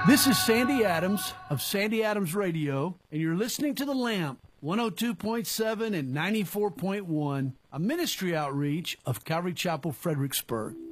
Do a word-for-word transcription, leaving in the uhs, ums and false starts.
This is Sandy Adams of Sandy Adams Radio, and you're listening to The Lamp, one oh two point seven and ninety-four point one, a ministry outreach of Calvary Chapel, Fredericksburg.